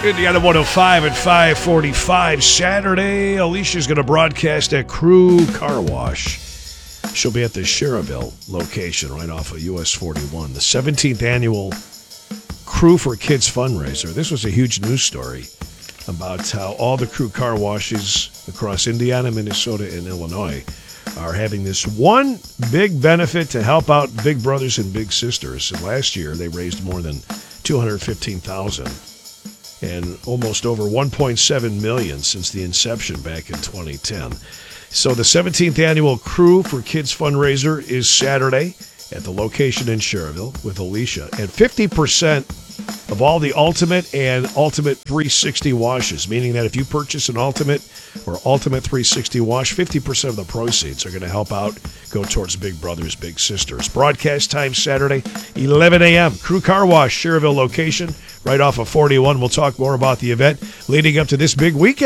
Indiana 105 at 5:45 Saturday. Alicia's going to broadcast at Crew Car Wash. She'll be at the Sherrville location right off of US 41. The 17th annual Crew for Kids fundraiser. This was a huge news story about how all the Crew Car Washes across Indiana, Minnesota, and Illinois are having this one big benefit to help out big brothers and big sisters. And last year, they raised more than $215,000 and almost over $1.7 million since the inception back in 2010. So the 17th annual Crew for Kids fundraiser is Saturday at the location in Sherrville with Alicia. And 50% of all the Ultimate and Ultimate 360 washes, meaning that if you purchase an Ultimate or Ultimate 360 wash, 50% of the proceeds are going to help out, go towards Big Brothers, Big Sisters. Broadcast time Saturday, 11 a.m. Crew Car Wash, Sherrville location, right off of 41. We'll talk more about the event leading up to this big weekend.